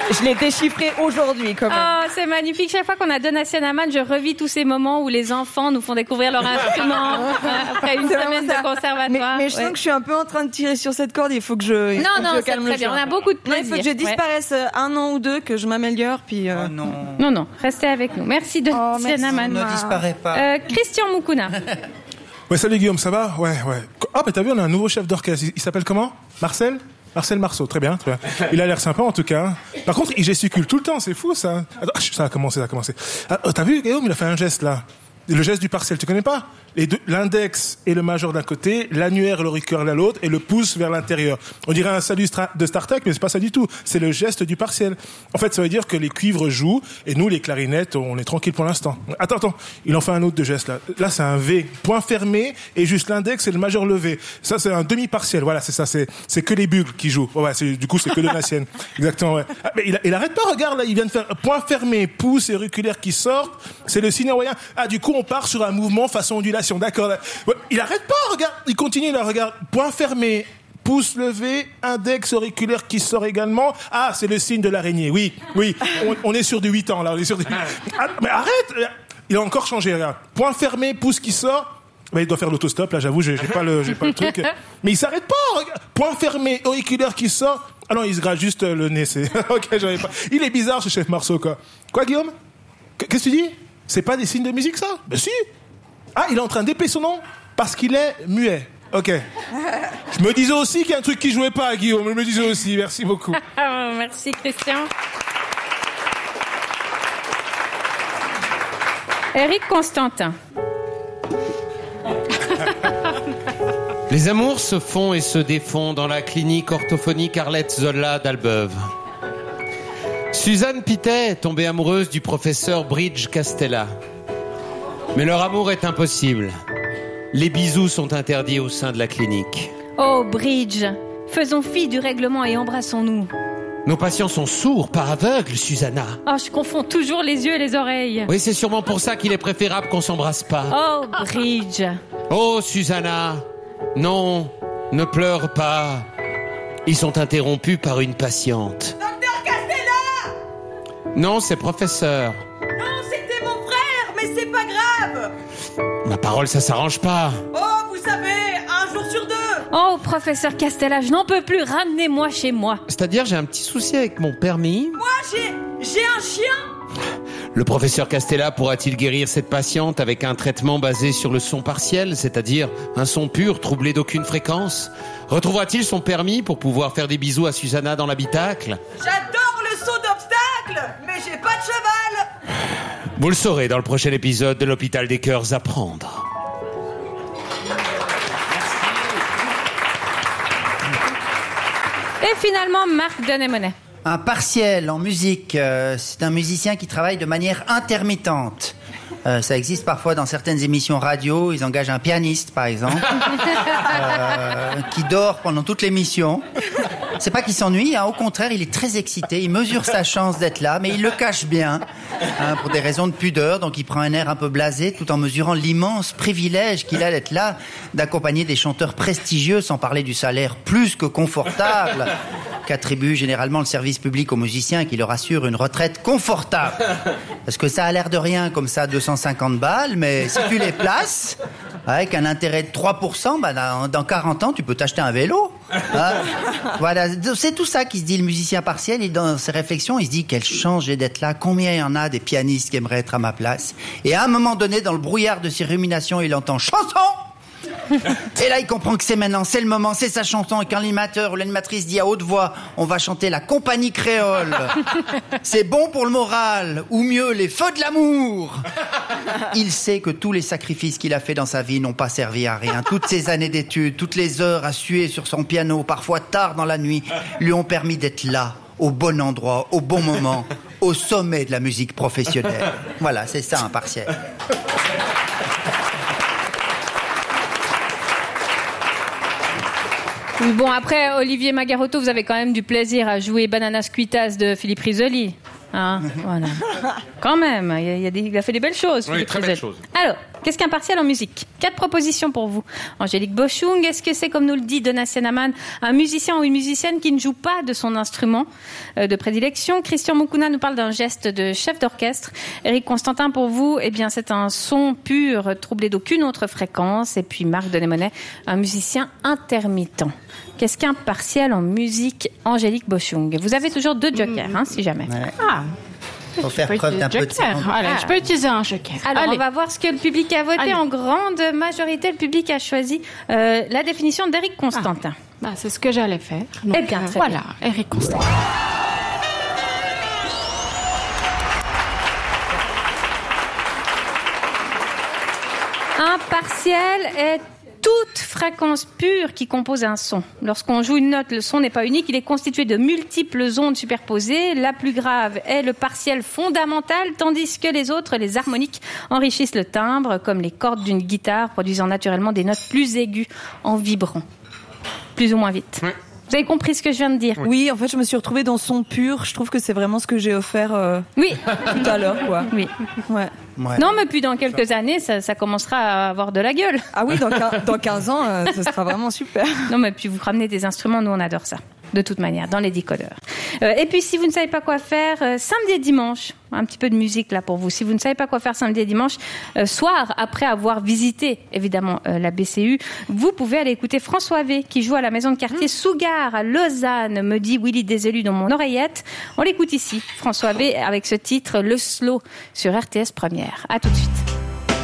Je l'ai déchiffré aujourd'hui, quand même. Oh, c'est magnifique. Chaque fois qu'on a Donatien Amann, je revis tous ces moments où les enfants nous font découvrir leur instrument après une semaine de conservatoire. Mais je sens que je suis un peu en train de tirer sur cette corde. Il faut que je c'est calme très bien. On a beaucoup de plaisir. Il faut que je disparaisse 1 an ou 2, que je m'améliore, puis... Oh non. Non, restez avec nous. Merci Donatien Amann. Ne disparaît pas. Christian Moukouna. Ouais, salut Guillaume, ça va? Ouais. Ah, bah t'as vu, on a un nouveau chef d'orchestre. Il s'appelle comment? Marcel Marceau, très bien. Il a l'air sympa en tout cas. Par contre, il gesticule tout le temps, c'est fou ça. Attends, ça a commencé. Ah, t'as vu, Guillaume, il a fait un geste là. Le geste du partiel, tu connais pas? L'index et le majeur d'un côté, l'annulaire et l'auriculaire de l'autre, et le pouce vers l'intérieur. On dirait un salut de Star Trek, mais c'est pas ça du tout. C'est le geste du partiel. En fait, ça veut dire que les cuivres jouent, et nous, les clarinettes, on est tranquille pour l'instant. Attends, il en fait un autre de geste là. Là, c'est un V, point fermé, et juste l'index et le majeur levé. Ça, c'est un demi-partiel. Voilà, c'est ça. C'est que les bugles qui jouent. Ouais, du coup, c'est que de la sienne. Exactement, ouais. Ah, mais il arrête pas, regarde là, il vient de faire point fermé, pouce et auriculaire qui sortent. C'est le signe hawaïen. Ah, du coup, on part sur un mouvement façon ondulation. D'accord. Ouais, il arrête pas, regarde. Il continue là, regarde. Point fermé, pouce levé, index auriculaire qui sort également. Ah, c'est le signe de l'araignée. Oui. On est sur du 8 ans là. On est sur du... Ah, mais arrête. Il a encore changé. Regarde. Point fermé, pouce qui sort. Mais il doit faire l'autostop là. J'avoue, j'ai pas le truc. Mais il s'arrête pas. Regarde. Point fermé, auriculaire qui sort. Ah non, il se gratte juste le nez. C'est ok, j'avais pas. Il est bizarre ce chef Marceau quoi. Quoi, Guillaume? Qu'est-ce que tu dis? C'est pas des signes de musique ça? Ben si. Ah, il est en train d'épeler son nom parce qu'il est muet. Ok. Je me disais aussi qu'il y a un truc qui jouait pas, Guillaume. Je me disais aussi. Merci beaucoup. Merci, Christian. Éric Constantin. Les amours se font et se défont dans la clinique orthophonique Arlette Zola d'Albeuve. Suzanne Pittet est tombée amoureuse du professeur Bridge Castella. Mais leur amour est impossible. Les bisous sont interdits au sein de la clinique. Oh, Bridge, faisons fi du règlement et embrassons-nous. Nos patients sont sourds, pas aveugles, Susanna. Oh, je confonds toujours les yeux et les oreilles. Oui, c'est sûrement pour ça qu'il est préférable qu'on s'embrasse pas. Oh, Bridge. Oh, Susanna. Non, ne pleure pas. Ils sont interrompus par une patiente. Docteur Castella! Non, c'est professeur. Non, c'était mon frère, mais c'est pas grave. Ma parole, ça s'arrange pas. Oh, vous savez, 1 jour sur 2. Oh, professeur Castella, je n'en peux plus, ramenez-moi chez moi. C'est-à-dire, j'ai un petit souci avec mon permis. Moi, j'ai un chien. Le professeur Castella pourra-t-il guérir cette patiente avec un traitement basé sur le son partiel, c'est-à-dire un son pur, troublé d'aucune fréquence? Retrouvera-t-il son permis pour pouvoir faire des bisous à Susanna dans l'habitacle? J'adore le saut d'obstacle, mais j'ai pas de cheval. Vous le saurez dans le prochain épisode de l'Hôpital des Cœurs à prendre. Et finalement, Marc Denemonet. Un partiel en musique, c'est un musicien qui travaille de manière intermittente. Ça existe parfois dans certaines émissions radio. Ils engagent un pianiste, par exemple, qui dort pendant toute l'émission. C'est pas qu'il s'ennuie, hein, au contraire, il est très excité. Il mesure sa chance d'être là, mais il le cache bien, hein, pour des raisons de pudeur. Donc il prend un air un peu blasé, tout en mesurant l'immense privilège qu'il a d'être là, d'accompagner des chanteurs prestigieux, sans parler du salaire plus que confortable qu'attribue généralement le service public aux musiciens et qui leur assure une retraite confortable. Parce que ça a l'air de rien comme ça, 250 balles, mais si tu les places, avec un intérêt de 3%, bah dans 40 ans, tu peux t'acheter un vélo. Hein, voilà, c'est tout ça qui se dit le musicien partiel. Et dans ses réflexions, il se dit quelle chance j'ai d'être là, combien il y en a des pianistes qui aimeraient être à ma place. Et à un moment donné, dans le brouillard de ses ruminations, il entend chanson. Et là, il comprend que c'est maintenant, c'est le moment, c'est sa chanson. Et quand l'animateur ou l'animatrice dit à haute voix, on va chanter la compagnie créole, c'est bon pour le moral, ou mieux, les feux de l'amour. Il sait que tous les sacrifices qu'il a fait dans sa vie n'ont pas servi à rien. Toutes ces années d'études, toutes les heures à suer sur son piano, parfois tard dans la nuit, lui ont permis d'être là, au bon endroit, au bon moment, au sommet de la musique professionnelle. Voilà, c'est ça un partiel. Bon, après, Olivier Magarotto, vous avez quand même du plaisir à jouer Bananas Cuitas de Philippe Risoli. Hein, voilà. Quand même, il a fait des belles choses. Oui, très belles choses. Alors, Qu'est-ce qu'un partiel en musique ? 4 propositions pour vous. Angélique Boschung, est-ce que c'est, comme nous le dit Donatien Amann, un musicien ou une musicienne qui ne joue pas de son instrument de prédilection ? Christian Moukouna nous parle d'un geste de chef d'orchestre. Éric Constantin, pour vous, eh bien, c'est un son pur, troublé d'aucune autre fréquence. Et puis Marc Denémonet, un musicien intermittent. Qu'est-ce qu'un partiel en musique, Angélique Boschung ? Vous avez toujours 2 jokers, si jamais. Ouais. Ah, Faut faire preuve d'un peu de Allez, je peux utiliser un joker. Alors, Allez. on va voir ce que le public a voté. Allez. En grande majorité, le public a choisi la définition d'Éric Constantin. Bah, c'est ce que j'allais faire. Donc, Eh bien, très voilà, Éric Constantin. Un partiel est toute fréquence pure qui compose un son. Lorsqu'on joue une note, le son n'est pas unique, il est constitué de multiples ondes superposées. La plus grave est le partiel fondamental, tandis que les autres, les harmoniques, enrichissent le timbre, comme les cordes d'une guitare, produisant naturellement des notes plus aiguës en vibrant, plus ou moins vite. Ouais. Vous avez compris ce que je viens de dire ? Oui, en fait, je me suis retrouvée dans son pur. Je trouve que c'est vraiment ce que j'ai offert Oui. tout à l'heure, quoi. Oui. Ouais. Ouais. Non, mais puis dans quelques années, ça commencera à avoir de la gueule. Ah oui, dans 15 ans, ce sera vraiment super. Non, mais puis vous ramenez des instruments, nous on adore ça. De toute manière, dans les décodeurs. Et puis, si vous ne savez pas quoi faire, samedi et dimanche, un petit peu de musique là pour vous. Si vous ne savez pas quoi faire samedi et dimanche, soir, après avoir visité, évidemment, la BCU, vous pouvez aller écouter François V, qui joue à la maison de quartier Sougar, à Lausanne, me dit Willy Desélus dans mon oreillette. On l'écoute ici, François V, avec ce titre, Le Slow, sur RTS Première. À tout de suite.